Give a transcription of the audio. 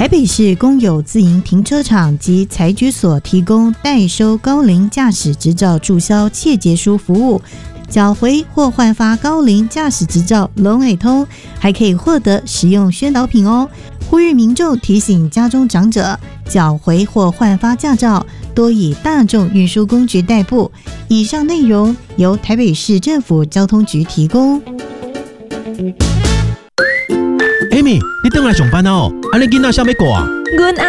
台北市公有自营停车场及财局所提供代收高龄驾驶执照注销切结书服务，缴回或换发高龄驾驶执照龙尾通，还可以获得实用宣导品哦。呼吁民众提醒家中长者，缴回或换发驾照多以大众运输工具代步。以上内容由台北市政府交通局提供。 Amy， 你回来上班哦？你囡仔啥要顾啊？ 阮